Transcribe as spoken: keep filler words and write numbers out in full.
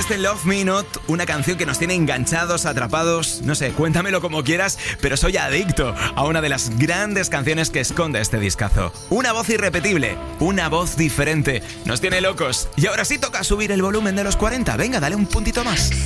este Love Me Not, una canción que nos tiene enganchados, atrapados, no sé, cuéntamelo como quieras, pero soy adicto a una de las grandes canciones que esconde este discazo. Una voz irrepetible, una voz diferente, nos tiene locos. Y ahora sí toca subir el volumen de los cuarenta, venga, dale un puntito más.